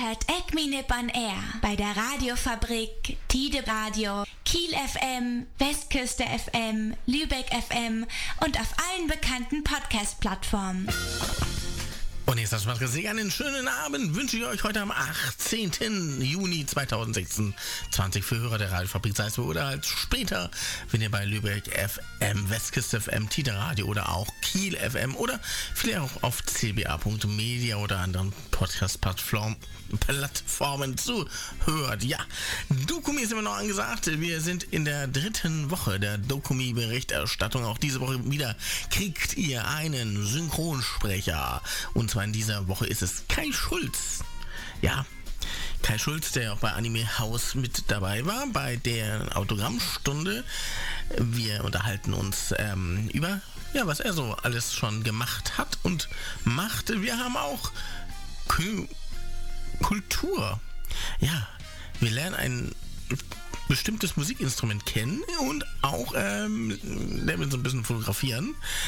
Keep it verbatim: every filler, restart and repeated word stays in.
hört Eckmine on Air bei der Radiofabrik, Tide Radio, Kiel F M, Westküste F M, Lübeck F M und auf allen bekannten Podcast-Plattformen. Und jetzt erstmal einen schönen Abend wünsche ich euch heute am achtzehnten Juni zweitausendsechsundzwanzig für Hörer der Radiofabrik Salzburg oder halt später, wenn ihr bei Lübeck F M, Westküste F M, Tide Radio oder auch Kiel F M oder vielleicht auch auf c b a punkt media oder anderen Podcast-Plattformen Plattformen zuhört. Ja, Dokumi ist immer noch angesagt. Wir sind in der dritten Woche der Dokumi-Berichterstattung. Auch diese Woche wieder kriegt ihr einen Synchronsprecher. Und zwar in dieser Woche ist es Kai Schulz. Ja, Kai Schulz, der auch bei Anime House mit dabei war, bei der Autogrammstunde. Wir unterhalten uns ähm, über, ja, was er so alles schon gemacht hat und macht. Wir haben auch Kü- Kultur. Ja, wir lernen ein bestimmtes Musikinstrument kennen und auch ähm, lernen wir so ein bisschen fotografieren.